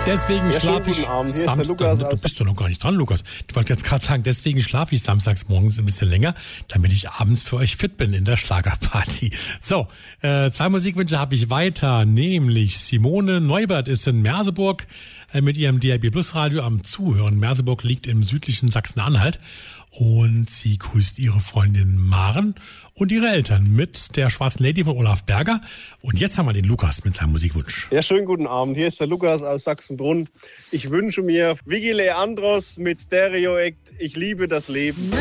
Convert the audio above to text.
Deswegen schlafe ich samstags. Du bist doch noch gar nicht dran, Lukas. Ich wollte jetzt gerade sagen, deswegen schlafe ich samstags morgens ein bisschen länger, damit ich abends für euch fit bin in der Schlagerparty. So, 2 Musikwünsche habe ich weiter, nämlich Simone Neubert ist in Merseburg mit ihrem DAB Plus Radio am Zuhören. Merseburg liegt im südlichen Sachsen-Anhalt und sie grüßt ihre Freundin Maren und ihre Eltern mit der Schwarzen Lady von Olaf Berger. Und jetzt haben wir den Lukas mit seinem Musikwunsch. Ja, schönen guten Abend. Hier ist der Lukas aus Sachsenbrunn. Ich wünsche mir Vicky Leandros mit Stereo Act. Ich liebe das Leben.